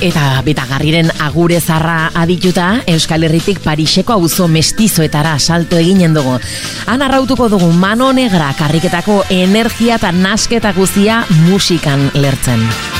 Eta Betagarriren agure zarra adituta, Euskal Herritik Pariseko auzo mestizoetara salto eginen dugu. Han arrautuko dugu Mano Negra karriketako energia eta nasketa guztia musikan lertzen.